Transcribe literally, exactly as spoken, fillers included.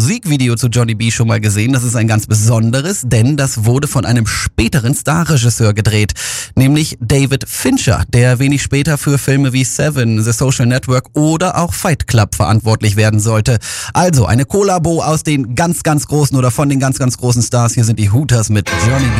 Musikvideo zu Johnny B schon mal gesehen. Das ist ein ganz besonderes, denn das wurde von einem späteren Starregisseur gedreht, nämlich David Fincher, der wenig später für Filme wie Seven, The Social Network oder auch Fight Club verantwortlich werden sollte. Also eine Kollabo aus den ganz, ganz großen oder von den ganz, ganz großen Stars. Hier sind die Hooters mit Johnny B.